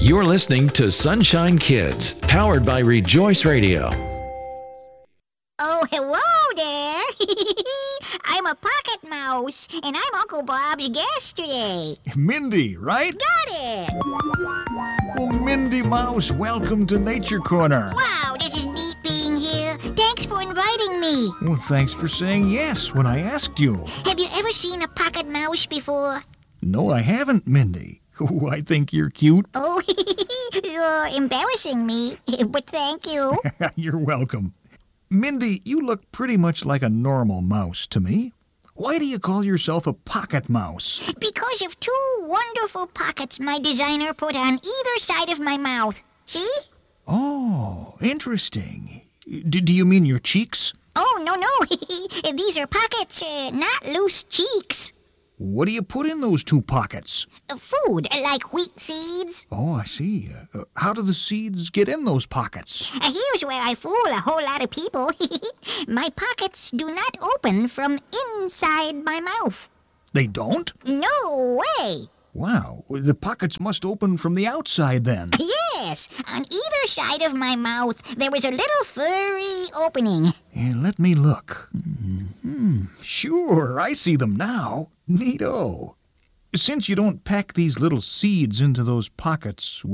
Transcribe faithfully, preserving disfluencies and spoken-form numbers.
You're listening to Sunshine Kids, powered by Rejoice Radio. Oh, hello there. I'm a pocket mouse, and I'm Uncle Bob's guest today. Mindy, right? Got it. Well, Mindy Mouse, welcome to Nature Corner. Wow, this is neat being here. Thanks for inviting me. Well, thanks for saying yes when I asked you. Have you ever seen a pocket mouse before? No, I haven't, Mindy. Oh, I think you're cute. Oh, you're embarrassing me, but thank you. You're welcome. Mindy, you look pretty much like a normal mouse to me. Why do you call yourself a pocket mouse? Because of two wonderful pockets my designer put on either side of my mouth. See? Oh, interesting. D- do you mean your cheeks? Oh, no, no. These are pockets, uh, not loose cheeks. What do you put in those two pockets? Uh, food, uh, like wheat seeds. Oh, I see. Uh, how do the seeds get in those pockets? Uh, here's where I fool a whole lot of people. My pockets do not open from inside my mouth. They don't? No way. Wow, the pockets must open from the outside then. Yes, on either side of my mouth there was a little furry opening. Yeah, let me look. Mm-hmm. Sure, I see them now. Neato. Since you don't pack these little seeds into those pockets